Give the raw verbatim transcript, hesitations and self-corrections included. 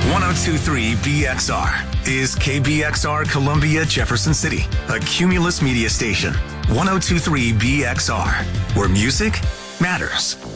ten twenty-three B X R is K B X R Columbia Jefferson City, a Cumulus media station. ten twenty-three B X R, where music matters.